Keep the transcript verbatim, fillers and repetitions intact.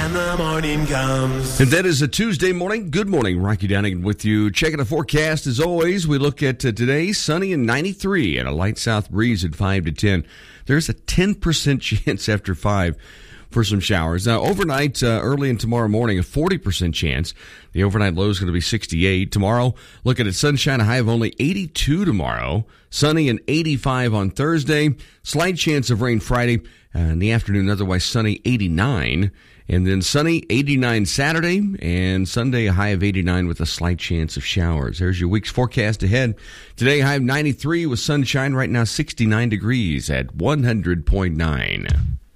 when the morning comes. And that is a Tuesday morning. Good morning. Rocky Downing with you. Checking the forecast as always. We look at uh, today, sunny and ninety-three and a light south breeze at five to ten. There's a ten percent chance after five for some showers. Now, overnight, uh, early and tomorrow morning, a forty percent chance. The overnight low is going to be sixty-eight. Tomorrow, looking at sunshine, a high of only eighty-two tomorrow. Sunny and eighty-five on Thursday. Slight chance of rain Friday. Uh, in the afternoon, otherwise sunny, eighty-nine. And then sunny, eighty-nine Saturday. And Sunday, a high of eighty-nine with a slight chance of showers. There's your week's forecast ahead. Today, high of ninety-three with sunshine. Right now, sixty-nine degrees at one hundred point nine.